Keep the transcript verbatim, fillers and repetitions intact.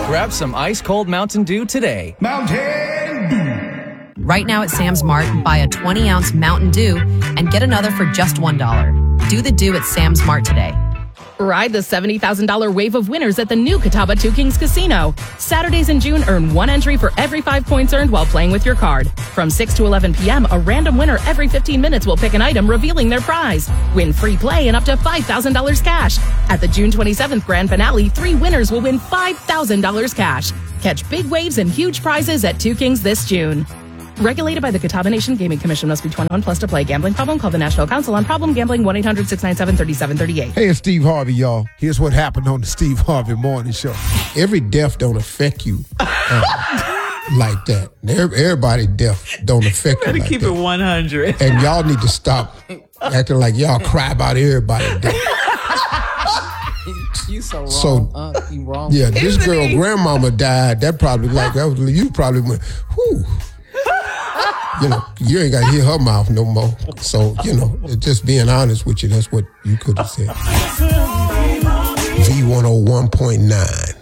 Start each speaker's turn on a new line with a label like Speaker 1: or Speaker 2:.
Speaker 1: Grab some ice-cold Mountain Dew today.
Speaker 2: Mountain Dew.
Speaker 3: Right now at Sam's Mart, buy a twenty-ounce Mountain Dew and get another for just one dollar. Do the Dew at Sam's Mart today.
Speaker 4: Ride the seventy thousand dollars wave of winners at the new Catawba Two Kings Casino. Saturdays in June, earn one entry for every five points earned while playing with your card. From six to eleven p.m., a random winner every fifteen minutes will pick an item, revealing their prize. Win free play and up to five thousand dollars cash. At the June twenty-seventh grand finale, three winners will win five thousand dollars cash. Catch big waves and huge prizes at Two Kings this June. Regulated by the Catawba Nation Gaming Commission. Must be twenty-one plus to play. Gambling problem? Call the National Council on Problem Gambling, one eight hundred six nine seven three seven three eight.
Speaker 5: Hey, it's Steve Harvey, y'all. Here's what happened on the Steve Harvey Morning Show. Every death don't affect you uh, like that. Everybody death don't affect you, you like
Speaker 6: keep
Speaker 5: that.
Speaker 6: It one hundred.
Speaker 5: And y'all need to stop acting like y'all cry about everybody death.
Speaker 7: You so wrong.
Speaker 5: So,
Speaker 7: uh, you wrong.
Speaker 5: Yeah, this
Speaker 6: Isn't
Speaker 5: girl
Speaker 6: he?
Speaker 5: grandmama died. That probably like that was, you probably went, whew. You know, you ain't got to hear her mouth no more. So, you know, just being honest with you, that's what you could have said. V one oh one point nine.